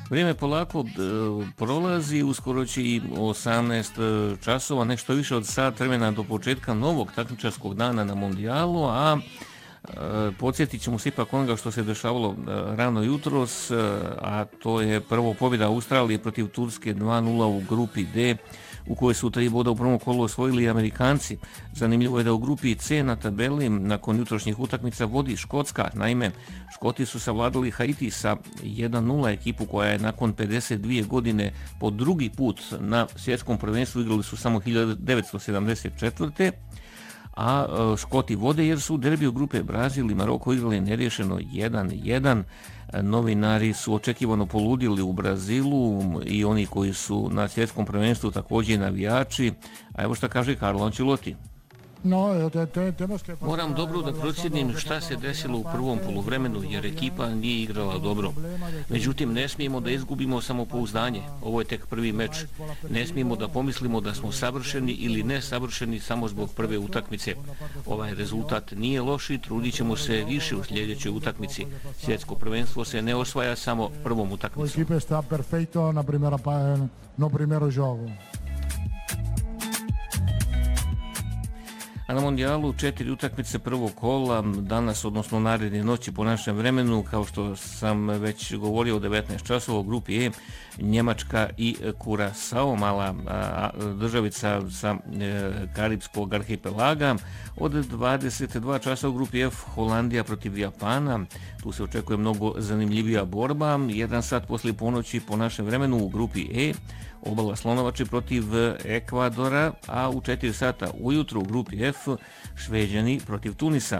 Vrijeme polako prolazi, uskoro će i 18 časova, nešto više od sat vremena do početka novog takmičarskog dana na Mondijalu, a podsjetit ćemo se ipak onoga što se dešavalo rano jutros, a to je prvo pobjeda Australije protiv Turske 2:0 u grupi D, u kojoj su 3 boda u prvom kolu osvojili Amerikanci. Zanimljivo je da u grupi C na tabeli nakon jutrošnjih utakmica vodi Škotska. Naime, Škoti su savladali Haiti sa 1:0, ekipu koja je nakon 52 godine po drugi put na svjetskom prvenstvu, igrali su samo 1974. A Škoti vode jer su u derbiju grupe Brazil i Maroko igrali nerješeno 1:1. Novinari su očekivano poludili u Brazilu i oni koji su na svjetskom prvenstvu također navijači. A evo šta kaže Carlo Ancelotti. Moram dobro da procjenim šta se desilo u prvom poluvremenu jer ekipa nije igrala dobro. Međutim, ne smijemo da izgubimo samopouzdanje. Ovo je tek prvi meč. Ne smijemo da pomislimo da smo savršeni ili nesavršeni samo zbog prve utakmice. Ovaj rezultat nije loš i trudit ćemo se više u sljedećoj utakmici. Svjetsko prvenstvo se ne osvaja samo prvom utakmicom. A na Mondijalu 4 utakmice prvog kola danas, odnosno naredne noći po našem vremenu, kao što sam već govorio, u 19 časova u grupi E, Njemačka i Kurasao, mala državica sa Karibskog arhipelaga. Od 22 časa u grupi F, Holandija protiv Japana, tu se očekuje mnogo zanimljivija borba. 1 sat poslije ponoći po našem vremenu u grupi E, Obala Slonovače protiv Ekvadora, a u 4 sata ujutro u grupi F, Šveđani protiv Tunisa.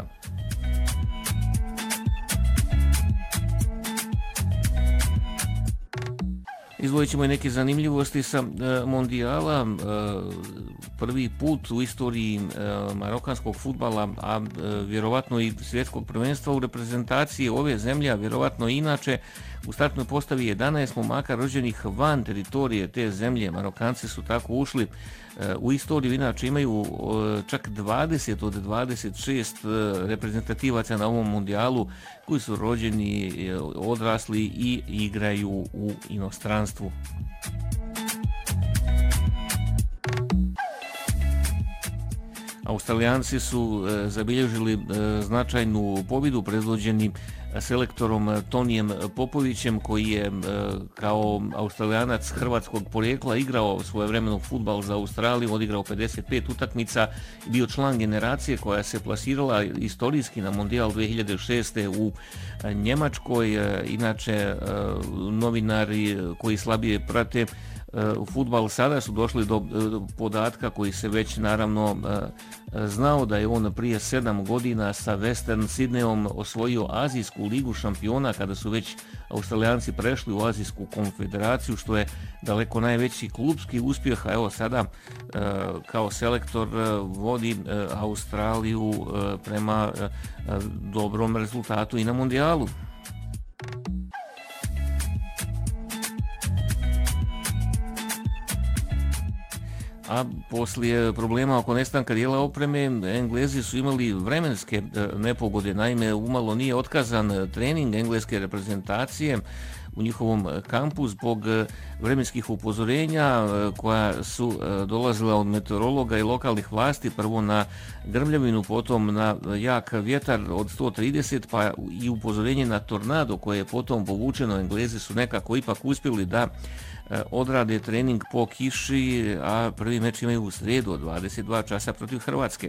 Izdvojit ćemo i neke zanimljivosti sa Mondijala. Prvi put u istoriji marokanskog fudbala, a vjerovatno i svjetskog prvenstva u reprezentaciji ove zemlje, a vjerovatno inače, u startnoj postavi 11 momaka rođenih van teritorije te zemlje. Marokanci su tako ušli u istoriju, inače imaju čak 20 od 26 reprezentativaca na ovom mondijalu koji su rođeni, odrasli i igraju u inostranstvu. Australijanci su zabilježili značajnu pobjedu predvođeni selektorom Tonijem Popovićem, koji je kao Australijanac hrvatskog porijekla igrao svojevremeno fudbal za Australiju, odigrao 55 utakmica, bio član generacije koja se plasirala istorijski na Mondijal 2006. u Njemačkoj. Inače, novinari koji slabije prate fudbal sada su došli do podatka koji se već naravno znao, da je on prije 7 godina sa Western Sydneyom osvojio Azijsku ligu šampiona kada su već Australijanci prešli u Azijsku konfederaciju, što je daleko najveći klubski uspjeh, a evo sada kao selektor vodi Australiju prema dobrom rezultatu i na Mondijalu. A poslije problema oko nestanka dijela opreme, Englezi su imali vremenske nepogode. Naime, umalo nije otkazan trening engleske reprezentacije u njihovom kampu zbog vremenskih upozorenja koja su dolazila od meteorologa i lokalnih vlasti, prvo na grmljavinu, potom na jak vjetar od 130, pa i upozorenje na tornado koje je potom povučeno. Englezi su nekako ipak uspjeli da odrade trening po kiši, a prvi meč imaju u sredu od 22 časa protiv Hrvatske.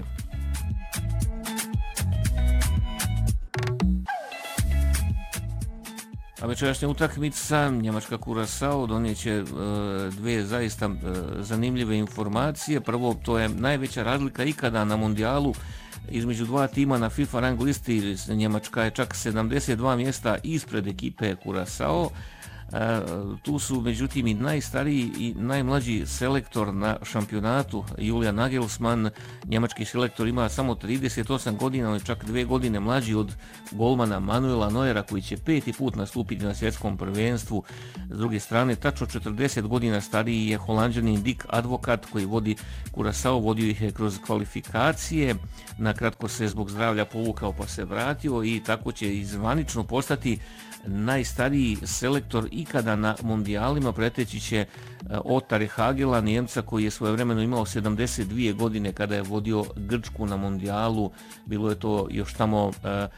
A večerašnja utakmica Njemačka Kurasao donijeće dve zaista zanimljive informacije. Prvo, to je najveća razlika ikada na Mondijalu između dva tima na FIFA rang listi. Njemačka je čak 72 mjesta ispred ekipe Kurasao. Tu su međutim i najstariji i najmlađi selektor na šampionatu, Julian Nagelsmann. Njemački selektor ima samo 38 godina, on je čak 2 godine mlađi od golmana Manuela Neuera koji će 5. put nastupiti na svjetskom prvenstvu. S druge strane, tačno 40 godina stariji je Holanđanin Dick Advocat koji vodi Kurasao, vodio ih je kroz kvalifikacije, nakratko se zbog zdravlja povukao pa se vratio i tako će izvanično postati najstariji selektor ikada na mundijalima, preteći će Otare Hagela, Njemca koji je svojevremeno imao 72 godine kada je vodio Grčku na mundijalu. Bilo je to još tamo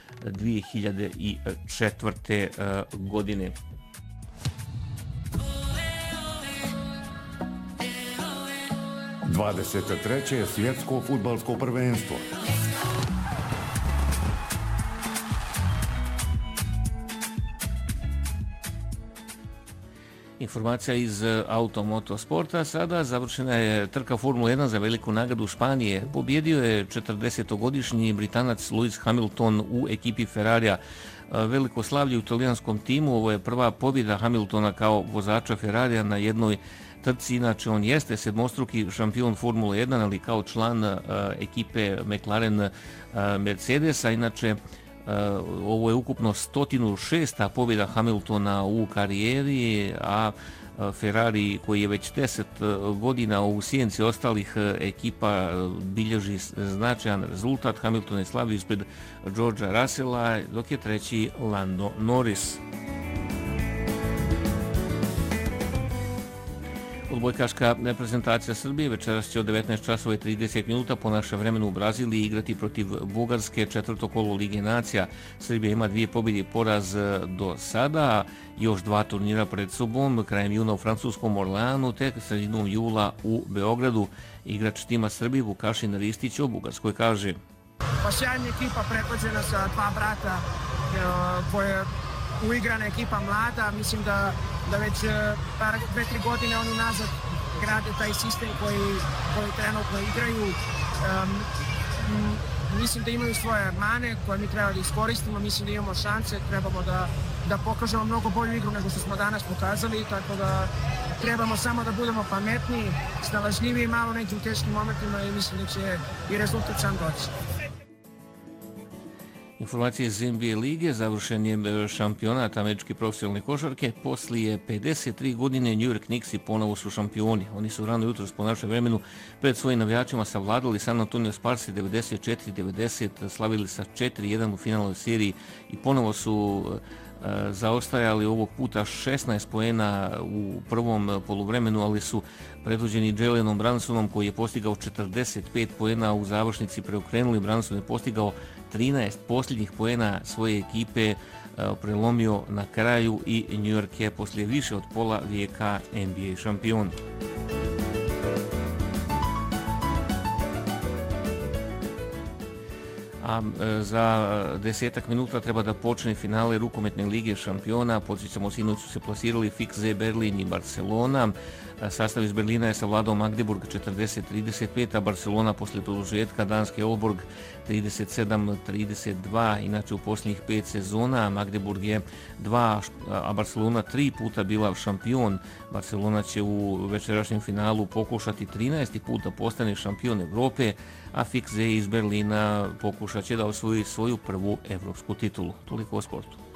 2004. godine. Treće svjetsko fudbalsko prvenstvo. Informacija iz automoto sporta. Sada završena je trka Formula 1 za veliku nagradu Španije. Pobjedio je 40-godišnji Britanac Lewis Hamilton u ekipi Ferrarija. Veliko slavlje u italijanskom timu. Ovo je prva pobjeda Hamiltona kao vozača Ferrarija na jednoj trci. Inače, on jeste sedmostruki šampion Formule 1, ali kao član ekipe McLaren Mercedesa. Inače, ovo je ukupno 106. pobjeda Hamiltona u karijeri, a Ferrari, koji je već 10 godina u sjenci ostalih ekipa, bilježi značajan rezultat. Hamilton je slavio ispred Georgea Russella, dok je treći Lando Norris. Odbojkaška reprezentacija Srbije večeras će od 19:30 po našem vremenu u Braziliji igrati protiv Bugarske, četvrto kolo Lige nacija. Srbija ima 2 pobjede i poraz do sada, još 2 turnira pred sobom, krajem juna u francuskom Orleanu, te sredinom jula u Beogradu. Igrač tima Srbije Vukašin Ristić o Bugarskoj kaže: Pa sjajna ekipa prepođena sa 2 brata koje uigrana ekipa mlada. Mislim da već 2-3 godine oni nazad grade taj sistem koji trenutno igraju. Mislim da imaju svoje mane koje mi treba da iskoristimo, mislim da imamo šanse, trebamo da pokažemo mnogo bolju igru nego što smo danas pokazali, tako da trebamo samo da budemo pametniji, snalažljiviji malo neđe u teškim momentima i mislim da će i rezultat sam doći. Informacije iz NBA lige. Završen je šampionat američke profesionalne košarke. Poslije 53 godine New York Knicksi ponovo su šampioni. Oni su rano jutros po našem vremenu pred svojim navijačima savladali San Antonio Sparsi 94-90, slavili sa 4-1 u finalnoj seriji i ponovo su zaostajali ovog puta 16 poena u prvom poluvremenu, ali su predvođeni Jalenom Brunsonom koji je postigao 45 poena u završnici, preokrenuli. Brunson je postigao 13 posljednjih poena svoje ekipe, prelomio na kraju i New York je poslije više od pola vijeka NBA šampion. A za 10 minuta treba da počne finale rukometne lige šampiona. Podsjećamo, sinoć su se plasirali Fikse Berlin i Barcelona. Sastav iz Berlina je savladao Magdeburg 40-35, a Barcelona posle produžetka Danske Elfsborg 37-32. Inače, u posljednjih 5 sezona Magdeburg je 2, a Barcelona 3 puta bila šampion. Barcelona će u večerašnjem finalu pokušati 13. put da postane šampion Evrope, a Fikse iz Berlina pokušat će da osvoji svoju prvu evropsku titulu. Toliko o sportu.